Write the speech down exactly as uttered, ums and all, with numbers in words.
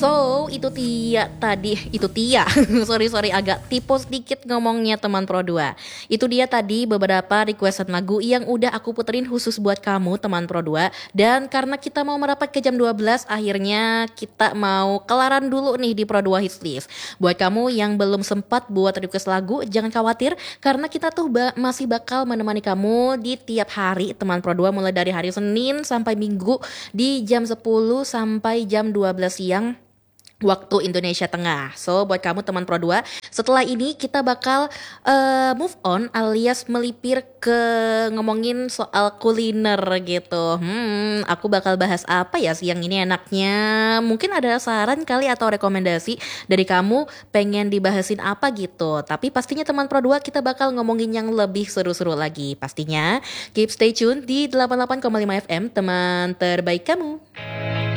So, itu Tia tadi, itu Tia. sorry sorry agak typo sedikit ngomongnya teman Pro dua. Itu dia tadi beberapa requestan lagu yang udah aku puterin khusus buat kamu teman Pro dua. Dan karena kita mau merapat ke jam dua belas, akhirnya kita mau kelaran dulu nih di Pro dua Hits List. Buat kamu yang belum sempat buat request lagu, jangan khawatir karena kita tuh ba- masih bakal menemani kamu di tiap hari teman Pro dua, mulai dari hari Senin sampai Minggu di jam sepuluh sampai jam dua belas siang waktu Indonesia Tengah. So buat kamu teman Pro dua, setelah ini kita bakal uh, move on alias melipir ke ngomongin soal kuliner gitu. Hmm, aku bakal bahas apa ya siang ini enaknya? Mungkin ada saran kali atau rekomendasi dari kamu pengen dibahasin apa gitu. Tapi pastinya teman Pro dua kita bakal ngomongin yang lebih seru-seru lagi. Pastinya keep stay tune di delapan puluh delapan koma lima F M, teman terbaik kamu.